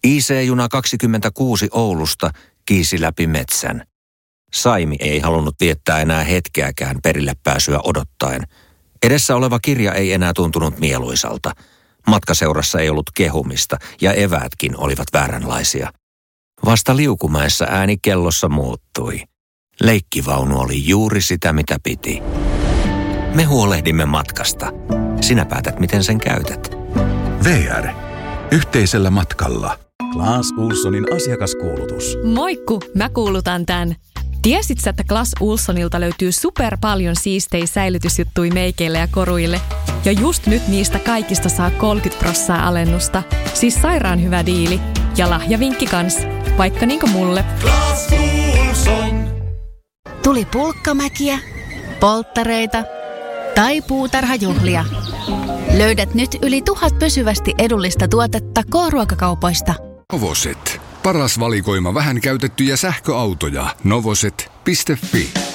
IC-juna 26 Oulusta kiisi läpi metsän. Saimi ei halunnut viettää enää hetkeäkään perille pääsyä odottaen. Edessä oleva kirja ei enää tuntunut mieluisalta. Matkaseurassa ei ollut kehumista ja eväätkin olivat vääränlaisia. Vasta Liukumäessä ääni kellossa muuttui. Leikkivaunu oli juuri sitä, mitä piti. Me huolehdimme matkasta. Sinä päätät, miten sen käytät. VR. Yhteisellä matkalla. Clas Ohlsonin asiakaskuulutus. Moikku, mä kuulutan tän. Tiesit sä, että Clas Ohlsonilta löytyy super paljon siistejä säilytysjuttui meikeille ja koruille? Ja just nyt niistä kaikista saa 30% alennusta. Siis sairaan hyvä diili. Ja lahjavinkki kans. Vaikka niinku mulle. Clas Ohlson. Tuli pulkkamäkiä, polttareita tai puutarhajuhlia. Löydät nyt yli 1000 pysyvästi edullista tuotetta K-ruokakaupoista. Novoset. Paras valikoima vähän käytettyjä sähköautoja. Novoset.fi